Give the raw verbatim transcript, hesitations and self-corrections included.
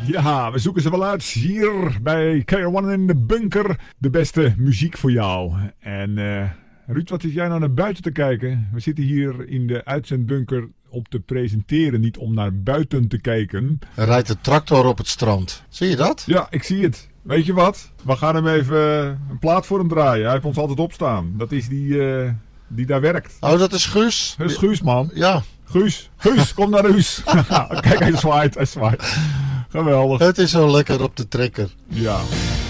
Ja, we zoeken ze wel uit hier bij K R one in de bunker. De beste muziek voor jou. En uh, Ruud, wat zit jij nou naar buiten te kijken? We zitten hier in de uitzendbunker om te presenteren, niet om naar buiten te kijken. Er rijdt een tractor op het strand. Zie je dat? Ja, ik zie het. Weet je wat? We gaan hem even een plaat voor hem draaien. Hij heeft ons altijd opstaan. Dat is die, uh, die daar werkt. Oh, dat is Guus? Dat is Guus, man. Ja. Guus, Guus, kom naar huis. Kijk, hij zwaait, hij zwaait. Geweldig. Het is zo lekker op de trekker. Ja.